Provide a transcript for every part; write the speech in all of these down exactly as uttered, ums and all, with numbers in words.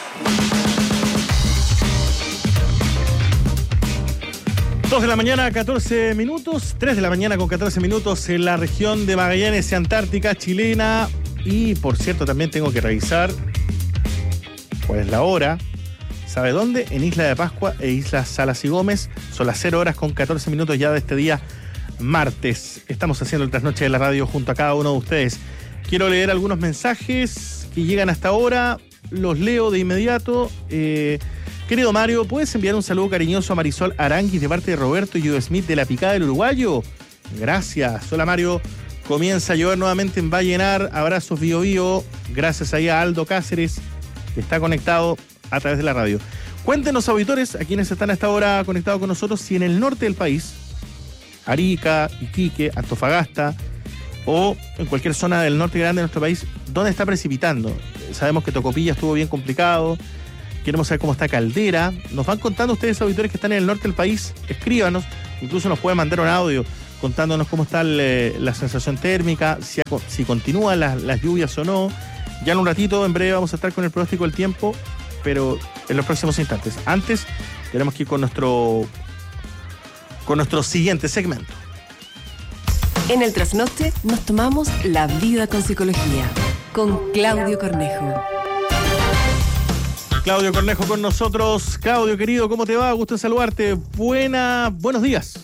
dos de la mañana, catorce minutos, tres de la mañana con catorce minutos en la región de Magallanes, Antártica chilena. Y por cierto, también tengo que revisar cuál es la hora. ¿Sabe dónde? En Isla de Pascua e Islas Salas y Gómez. Son las cero horas con catorce minutos ya de este día martes. Estamos haciendo el trasnoche de la radio junto a cada uno de ustedes. Quiero leer algunos mensajes que llegan hasta ahora. Los leo de inmediato. Eh... Querido Mario, ¿puedes enviar un saludo cariñoso a Marisol Aranguis de parte de Roberto y Joe Smith de La Picada del Uruguayo? Gracias. Hola Mario, comienza a llover nuevamente en Vallenar. Abrazos Bio Bio. Gracias ahí a Aldo Cáceres, que está conectado a través de la radio. Cuéntenos, auditores, a quienes están a esta hora conectados con nosotros, si en el norte del país, Arica, Iquique, Antofagasta, o en cualquier zona del norte grande de nuestro país, ¿dónde está precipitando? Sabemos que Tocopilla estuvo bien complicado. Queremos saber cómo está Caldera. Nos van contando ustedes, auditores que están en el norte del país. Escríbanos. Incluso nos pueden mandar un audio contándonos cómo está el, la sensación térmica, si, si continúan las, las lluvias o no. Ya en un ratito, en breve, vamos a estar con el pronóstico del tiempo, pero en los próximos instantes. Antes, tenemos que ir con nuestro, con nuestro siguiente segmento. En el Trasnoche nos tomamos la vida con psicología, con Claudio Cornejo. Claudio Cornejo con nosotros. Claudio, querido, ¿cómo te va? Gusto en saludarte. Buena, buenos días.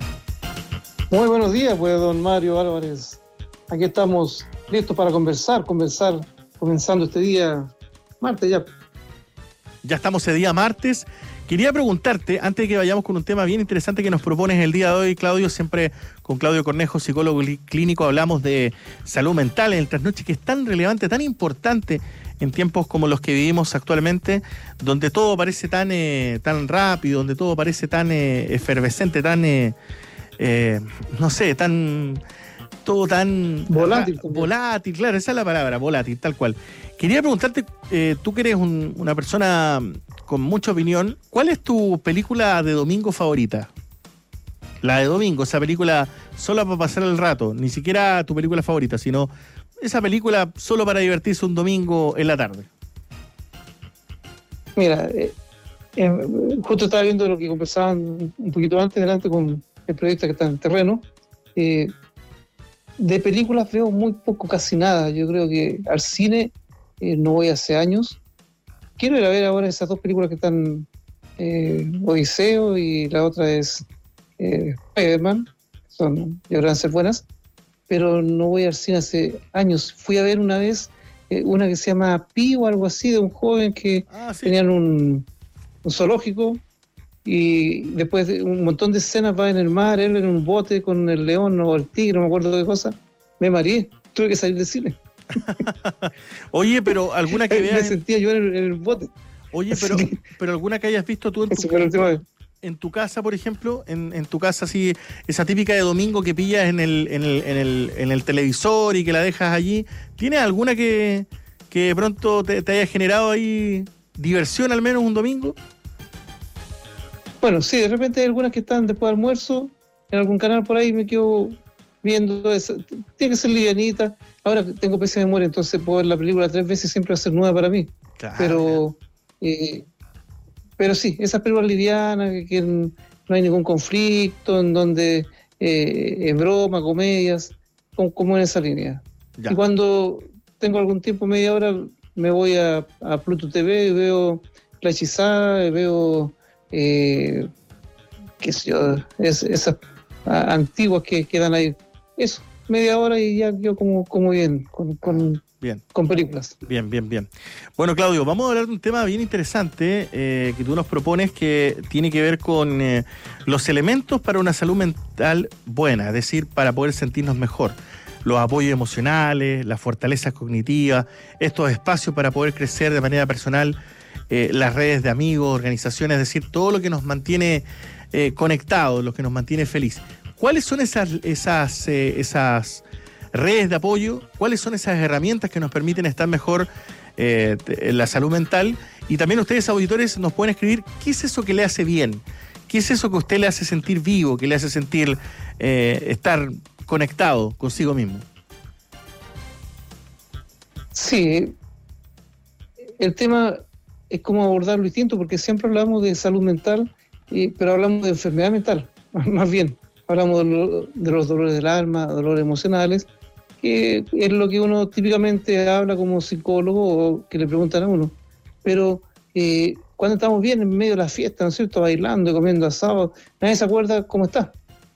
Muy buenos días, pues, don Mario Álvarez. Aquí estamos listos para conversar, conversar, comenzando este día martes ya. Ya estamos ese día martes. Quería preguntarte, antes de que vayamos con un tema bien interesante que nos propones el día de hoy, Claudio, siempre con Claudio Cornejo, psicólogo clínico, hablamos de salud mental en el trasnoche, que es tan relevante, tan importante en tiempos como los que vivimos actualmente, donde todo parece tan eh, tan rápido, donde todo parece tan eh, efervescente, tan, eh, eh, no sé, tan, todo tan... Volátil. Ah, volátil, claro, esa es la palabra, volátil, tal cual. Quería preguntarte, eh, tú que eres un, una persona con mucha opinión, ¿cuál es tu película de domingo favorita? La de domingo, esa película solo para pasar el rato, ni siquiera tu película favorita, sino... esa película solo para divertirse un domingo en la tarde. Mira, eh, eh, justo estaba viendo lo que conversaban un poquito antes, delante con el periodista que está en el terreno. Eh, de películas veo muy poco, casi nada. Yo creo que al cine eh, no voy hace años. Quiero ir a ver ahora esas dos películas que están, eh, Odiseo y la otra es eh, Spider-Man. Son, deberán ser buenas. Pero no voy al cine hace años. Fui a ver una vez eh, una que se llama Pi o algo así, de un joven que ah, sí. tenían un, un zoológico y después de un montón de escenas va en el mar, él en un bote con el león o el tigre, no me acuerdo de cosa. Me mareé, tuve que salir del cine. Oye, pero alguna que veas... Me sentía yo en el, en el bote. Oye, pero, pero alguna que hayas visto tú en tu... fue la última vez. En tu casa, por ejemplo, en, en tu casa, así, esa típica de domingo que pillas en el, en el, en el, en el televisor y que la dejas allí, ¿tienes alguna que, que de pronto te, te haya generado ahí diversión al menos un domingo? Bueno, sí, de repente hay algunas que están después del almuerzo, en algún canal por ahí me quedo viendo eso. Tiene que ser livianita. Ahora tengo pésima memoria, entonces puedo ver la película tres veces, siempre va a ser nueva para mí. Claro. Pero... Eh, Pero sí, esas películas livianas, que, que no hay ningún conflicto, en donde eh, es broma, comedias, como, como en esa línea. Ya. Y cuando tengo algún tiempo, media hora, me voy a, a Pluto T V y veo La Hechizada, veo, eh, qué sé yo, es, esas a, antiguas que quedan ahí. Eso, media hora y ya quedo como, como bien, con... con Bien. Con películas. Bien, bien, bien. Bueno, Claudio, vamos a hablar de un tema bien interesante eh, que tú nos propones, que tiene que ver con eh, los elementos para una salud mental buena, es decir, para poder sentirnos mejor. Los apoyos emocionales, las fortalezas cognitivas, estos espacios para poder crecer de manera personal, eh, las redes de amigos, organizaciones, es decir, todo lo que nos mantiene eh, conectados, lo que nos mantiene feliz. ¿Cuáles son esas, esas, eh, esas redes de apoyo? ¿Cuáles son esas herramientas que nos permiten estar mejor eh, en la salud mental? Y también ustedes, auditores, nos pueden escribir qué es eso que le hace bien, qué es eso que a usted le hace sentir vivo, que le hace sentir eh, estar conectado consigo mismo. Sí, el tema es como abordarlo distinto, porque siempre hablamos de salud mental, eh, pero hablamos de enfermedad mental, más bien. Hablamos de, lo, de los dolores del alma, dolores emocionales, que es lo que uno típicamente habla como psicólogo o que le preguntan a uno. Pero eh, cuando estamos bien en medio de la fiesta, ¿no es cierto?, bailando y comiendo asado, nadie se acuerda cómo está.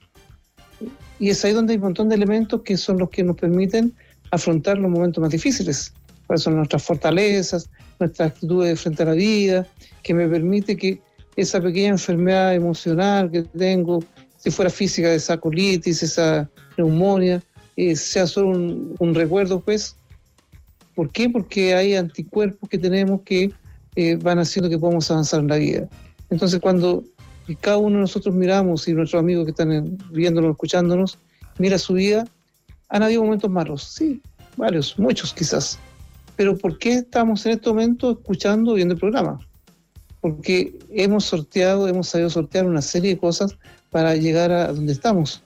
Y es ahí donde hay un montón de elementos que son los que nos permiten afrontar los momentos más difíciles. ¿Cuáles son nuestras fortalezas, nuestras actitudes frente a la vida, que me permite que esa pequeña enfermedad emocional que tengo, si fuera física, de esa colitis, esa neumonía, eh, sea solo un, un recuerdo, pues? ¿Por qué? Porque hay anticuerpos que tenemos que eh, van haciendo que podamos avanzar en la vida. Entonces, cuando cada uno de nosotros miramos, y nuestros amigos que están viéndonos, escuchándonos, mira su vida, han habido momentos malos, sí, varios, muchos quizás. Pero ¿por qué estamos en este momento escuchando, viendo el programa? Porque hemos sorteado, hemos sabido sortear una serie de cosas para llegar a donde estamos.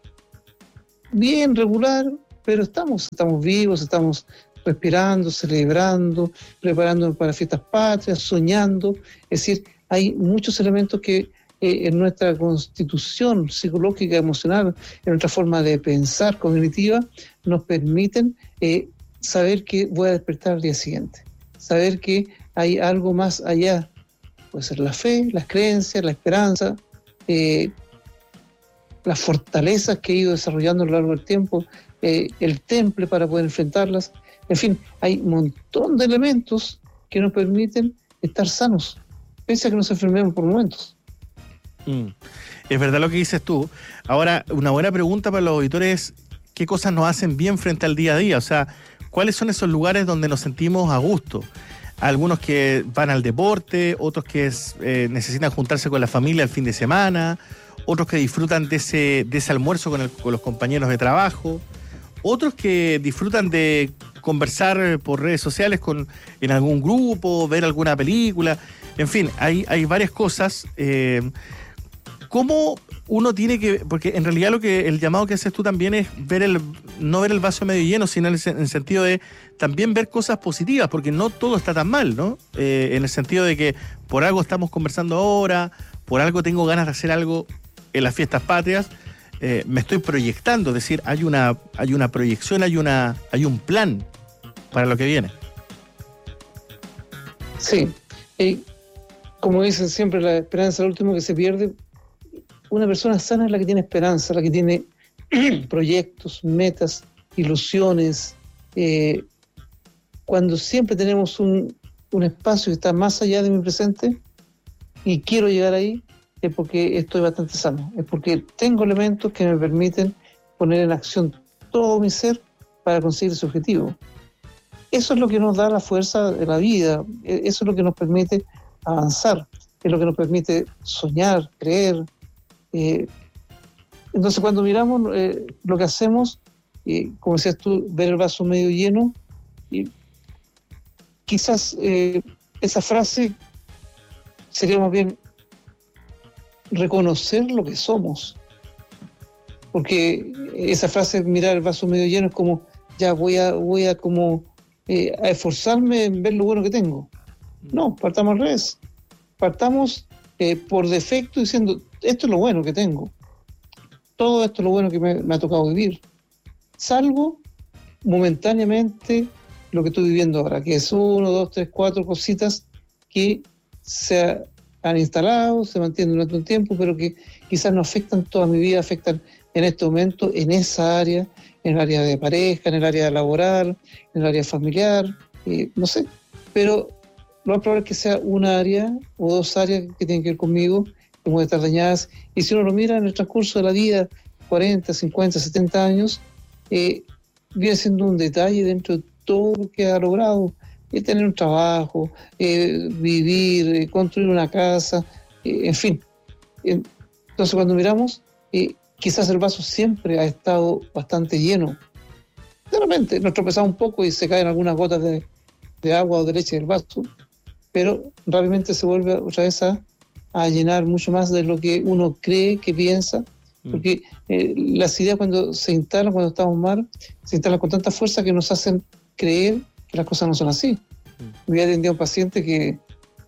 Bien, regular, pero estamos, estamos vivos, estamos respirando, celebrando, preparándonos para fiestas patrias, soñando. Es decir, hay muchos elementos que eh, en nuestra constitución psicológica, emocional, en nuestra forma de pensar cognitiva, nos permiten eh, saber que voy a despertar al día siguiente, saber que hay algo más allá. Puede ser la fe, las creencias, la esperanza, eh, las fortalezas que he ido desarrollando a lo largo del tiempo, eh, el temple para poder enfrentarlas. En fin, hay un montón de elementos que nos permiten estar sanos, pese a que nos enfermemos por momentos. Mm. Es verdad lo que dices tú. Ahora, una buena pregunta para los auditores es ¿qué cosas nos hacen bien frente al día a día? O sea, ¿cuáles son esos lugares donde nos sentimos a gusto? Algunos que van al deporte, otros que es, eh, necesitan juntarse con la familia el fin de semana, otros que disfrutan de ese, de ese almuerzo con, el, con los compañeros de trabajo, otros que disfrutan de conversar por redes sociales con, en algún grupo, ver alguna película, en fin, hay, hay varias cosas. Eh, ¿Cómo uno tiene que...? Porque en realidad lo que el llamado que haces tú también es ver el no ver el vaso medio lleno, sino en el, en el sentido de también ver cosas positivas, porque no todo está tan mal, ¿no? Eh, en el sentido de que por algo estamos conversando ahora, por algo tengo ganas de hacer algo en las fiestas patrias, eh, me estoy proyectando, es decir, hay una, hay una proyección, hay, una, hay un plan para lo que viene. Sí, y como dicen siempre, la esperanza es lo último que se pierde. Una persona sana es la que tiene esperanza, la que tiene proyectos, metas, ilusiones. Eh, cuando siempre tenemos un, un espacio que está más allá de mi presente y quiero llegar ahí, es porque estoy bastante sano, es porque tengo elementos que me permiten poner en acción todo mi ser para conseguir ese objetivo. Eso es lo que nos da la fuerza de la vida, eso es lo que nos permite avanzar, es lo que nos permite soñar, creer. Eh, entonces cuando miramos eh, lo que hacemos, eh, como decías tú, ver el vaso medio lleno, y quizás eh, esa frase sería más bien reconocer lo que somos, porque esa frase, mirar el vaso medio lleno, es como ya voy a voy a como eh, a esforzarme en ver lo bueno que tengo. No, partamos al revés, partamos eh, por defecto diciendo esto es lo bueno que tengo, todo esto es lo bueno que me, me ha tocado vivir, salvo momentáneamente lo que estoy viviendo ahora, que es uno, dos, tres, cuatro cositas que se han instalado, se mantienen durante un tiempo, pero que quizás no afectan toda mi vida, afectan en este momento en esa área, en el área de pareja, en el área laboral, en el área familiar, eh, no sé, pero lo más probable es que sea una área o dos áreas que tienen que ver conmigo, que pueden estar dañadas, y si uno lo mira en el transcurso de la vida, cuarenta, cincuenta, setenta años, eh, viene siendo un detalle dentro de todo lo que ha logrado, eh, tener un trabajo, eh, vivir, eh, construir una casa, eh, en fin. Entonces cuando miramos, eh, quizás el vaso siempre ha estado bastante lleno. De repente nos tropezamos un poco y se caen algunas gotas de, de agua o de leche del vaso, pero rápidamente se vuelve otra vez a, a llenar mucho más de lo que uno cree, que piensa, porque eh, las ideas cuando se instalan, cuando estamos mal, se instalan con tanta fuerza que nos hacen creer que las cosas no son así. Me había atendido a un paciente que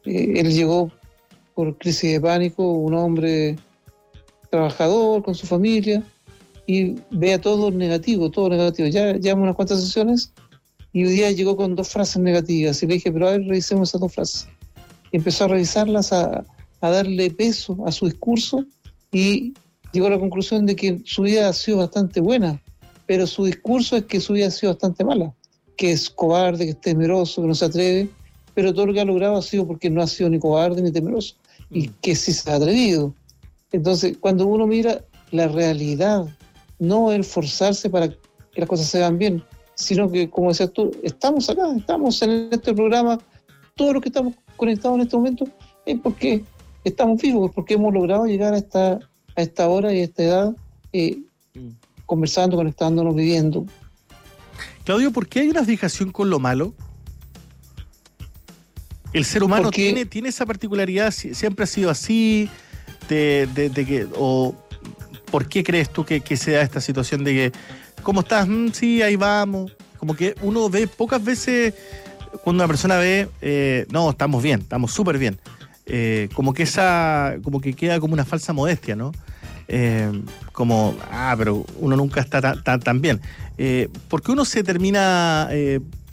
Eh, él llegó por crisis de pánico, un hombre trabajador con su familia, y vea todo negativo, todo negativo. Ya llevamos unas cuantas sesiones y hoy día llegó con dos frases negativas. Y le dije, pero a ver, revisemos esas dos frases. Y empezó a revisarlas, a, a darle peso a su discurso y llegó a la conclusión de que su vida ha sido bastante buena, pero su discurso es que su vida ha sido bastante mala, que es cobarde, que es temeroso, que no se atreve, pero todo lo que ha logrado ha sido porque no ha sido ni cobarde ni temeroso, y que sí se ha atrevido. Entonces, cuando uno mira la realidad, no el forzarse para que las cosas se vean bien, sino que, como decías tú, estamos acá, estamos en este programa, todos los que estamos conectados en este momento, es porque estamos vivos, porque hemos logrado llegar a esta, a esta hora y a esta edad, eh, mm. conversando, conectándonos, viviendo. Claudio, ¿por qué hay una fijación con lo malo? ¿El ser humano porque, tiene, tiene esa particularidad? ¿Siempre ha sido así? De, de, de que, o ¿por qué crees tú que, que se da esta situación de que, ¿cómo estás? Mm, sí, ahí vamos. Como que uno ve pocas veces, cuando una persona ve, eh, no, estamos bien, estamos súper bien. Eh, como que esa, como que queda como una falsa modestia, ¿no? Eh, como, ah, pero uno nunca está tan, tan, tan bien. Eh, ¿Por qué uno se termina... Eh,